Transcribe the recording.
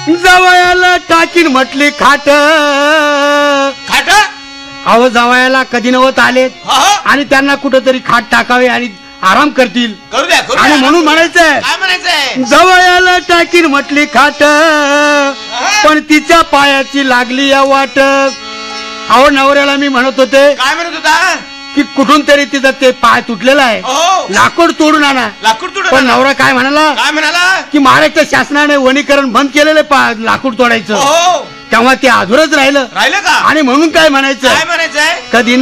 जावयाला टाकीन म्हटली खाट खाट. अहो जावयाला कधी नवत आले हा, हा. आणि त्यांना कुठंतरी खाट टाकावे आणि आराम करतील करू द्या करू आणि द्या. म्हणून म्हणायचंय काय म्हणायचंय? जावयाला टाकीन म्हटली खाट पण तिच्या पायाची लागली या वाट. अहो नवऱ्याला मी म्हणत होते काय म्हणत होता? की कुठून तरी तिचा ते पाय तुटलेला आहे हो. लाकूड तोडून आणा. लाकूड तोड. पण नवरा काय म्हणाला काय म्हणाला? की महाराष्ट्र शासनाने वनीकरण बंद केलेलं लाकूड तोडायचं हो. तेव्हा ते अधुरच राहिलं राहिलं का? आणि म्हणून काय म्हणायचं काय म्हणायचंय? कधी